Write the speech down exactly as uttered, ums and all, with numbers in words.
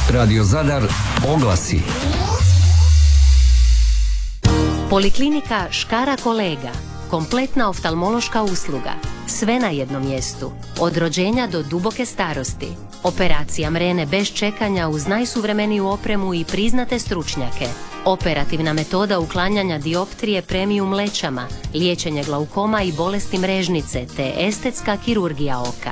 Radio Zadar oglasi. Poliklinika Škara Kolega. Kompletna oftalmološka usluga. Sve na jednom mjestu. Od rođenja do duboke starosti. Operacija mrene bez čekanja uz najsuvremeniju opremu i priznate stručnjake. Operativna metoda uklanjanja dioptrije premium lećama, liječenje glaukoma i bolesti mrežnice te estetska kirurgija oka.